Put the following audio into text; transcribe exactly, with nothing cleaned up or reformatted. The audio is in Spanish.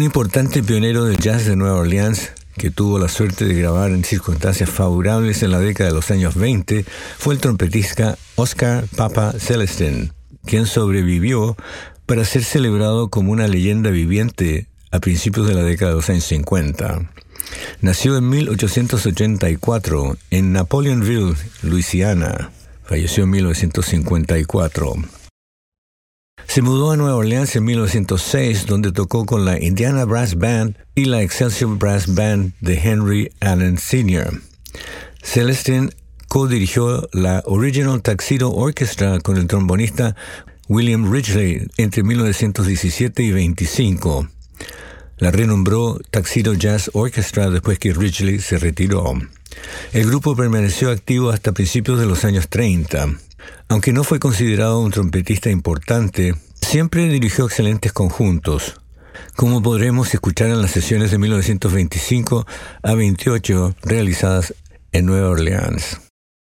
importante pionero del jazz de Nueva Orleans, que tuvo la suerte de grabar en circunstancias favorables en la década de los años veinte, fue el trompetista Oscar Papa Celestin, quien sobrevivió para ser celebrado como una leyenda viviente a principios de la década de los años cincuenta. Nació en mil ochocientos ochenta y cuatro en Napoleonville, Luisiana. Falleció en mil novecientos cincuenta y cuatro. Se mudó a Nueva Orleans en mil novecientos seis, donde tocó con la Indiana Brass Band y la Excelsior Brass Band de Henry Allen senior Celestin co-dirigió la Original Tuxedo Orchestra con el trombonista William Ridgely entre mil novecientos diecisiete y veinticinco. La renombró Tuxedo Jazz Orchestra después que Ridgely se retiró. El grupo permaneció activo hasta principios de los años treinta. Aunque no fue considerado un trompetista importante, siempre dirigió excelentes conjuntos, como podremos escuchar en las sesiones de mil novecientos veinticinco a veintiocho realizadas en Nueva Orleans.